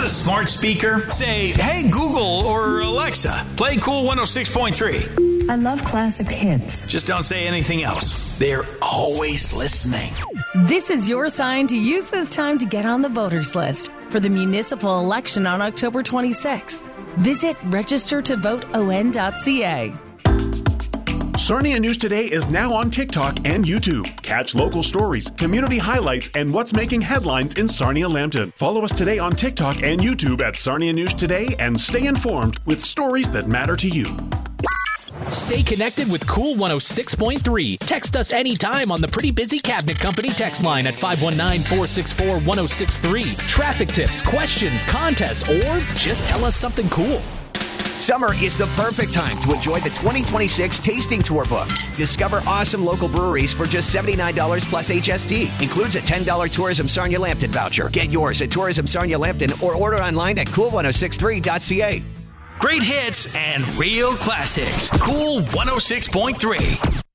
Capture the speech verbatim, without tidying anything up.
got a smart speaker? Say, hey, Google or Alexa, play Cool one oh six point three. I love classic hits. Just don't say anything else. They're always listening. This is your sign to use this time to get on the voters list for the municipal election on October twenty-sixth. Visit register to vote o n dot c a. Sarnia News Today is now on TikTok and YouTube. Catch local stories, community highlights, and what's making headlines in Sarnia-Lambton. Follow us today on TikTok and YouTube at Sarnia News Today and stay informed with stories that matter to you. Stay connected with Cool one oh six point three. Text us anytime on the Pretty Busy Cabinet Company text line at five one nine, four six four, one oh six three. Traffic tips, questions, contests, or just tell us something cool. Summer is the perfect time to enjoy the twenty twenty-six Tasting Tour book. Discover awesome local breweries for just seventy-nine dollars plus H S T. Includes a ten dollars Tourism Sarnia Lambton voucher. Get yours at Tourism Sarnia Lambton or order online at cool one oh six three dot c a. Great hits and real classics. Cool one oh six point three.